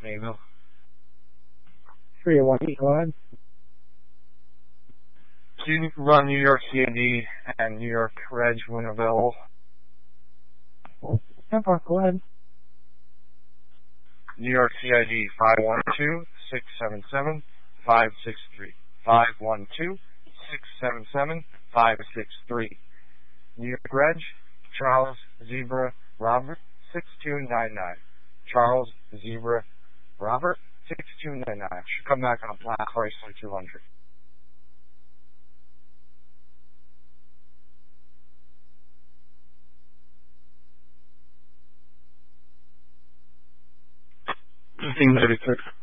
Mayville. 318, go ahead. So you can run New York CID and New York Reg when available. Tempo, go ahead. New York CID 512-677-563. 512-677-563. New York Reg, Charles Zebra Robert 6299. Charles Zebra Robert 6299. Should come back on a Black Chrysler 200. Things 36.